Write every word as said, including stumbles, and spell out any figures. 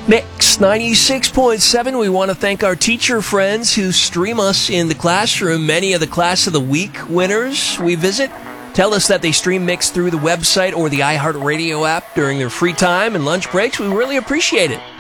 Mix ninety-six point seven. We want to thank our teacher friends who stream us in the classroom. Many of the Class of the Week winners we visit tell us that they stream Mix through the website or the iHeartRadio app during their free time and lunch breaks. We really appreciate it.